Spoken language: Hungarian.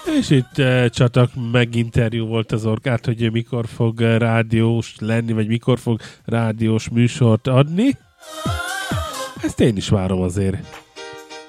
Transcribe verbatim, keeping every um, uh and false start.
És itt uh, Csatak meginterjú volt az Orkát, hogy ő mikor fog uh, rádiós lenni, vagy mikor fog rádiós műsort adni. Ezt én is várom azért.